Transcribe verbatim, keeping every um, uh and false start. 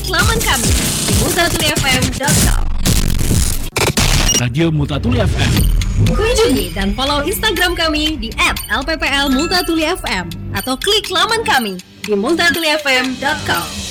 laman kami di multatuli f m dot com. Radio Multatuli F M. Kunjungi dan follow Instagram kami di et l p p l multatuli f m atau klik laman kami di multatuli f m dot com.